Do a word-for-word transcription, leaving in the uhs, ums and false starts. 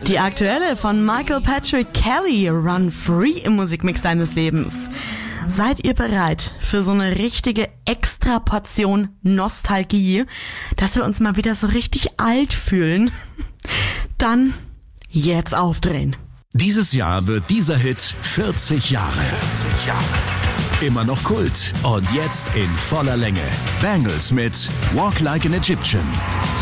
Die aktuelle von Michael Patrick Kelly, Run Free im Musikmix deines Lebens. Seid ihr bereit für so eine richtige Extraportion Nostalgie, dass wir uns mal wieder so richtig alt fühlen? Dann jetzt aufdrehen. Dieses Jahr wird dieser Hit vierzig Jahre. vierzig Jahre. Immer noch Kult und jetzt in voller Länge. Bangles mit Walk Like an Egyptian.